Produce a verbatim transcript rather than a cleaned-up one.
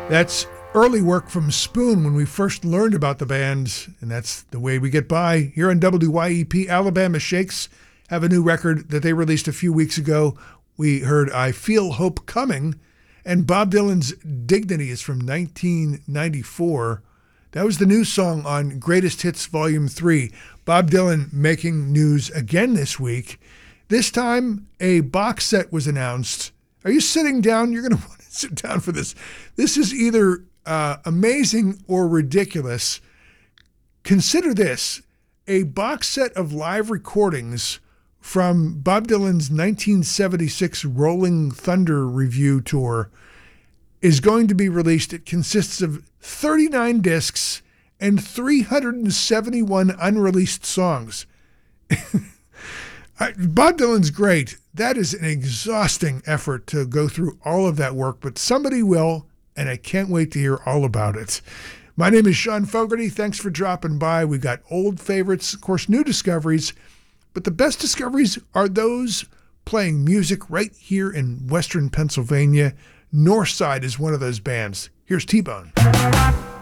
That's early work from Spoon when we first learned about the band, and that's the way we get by. Here on W Y E P, Alabama Shakes have a new record that they released a few weeks ago. We heard I Feel Hope Coming, and Bob Dylan's Dignity is from nineteen ninety-four. That was the new song on Greatest Hits Volume three. Bob Dylan making news again this week. This time, a box set was announced. Are you sitting down? You're going to want to sit down for this. This is either uh, amazing or ridiculous. Consider this, a box set of live recordings from Bob Dylan's nineteen seventy-six Rolling Thunder Review Tour is going to be released. It consists of thirty-nine discs and three hundred seventy-one unreleased songs. Bob Dylan's great. That is an exhausting effort to go through all of that work, but somebody will, and I can't wait to hear all about it. My name is Sean Fogarty. Thanks for dropping by. We've got old favorites, of course, new discoveries, but the best discoveries are those playing music right here in Western Pennsylvania. Northside is one of those bands. Here's T-Bone.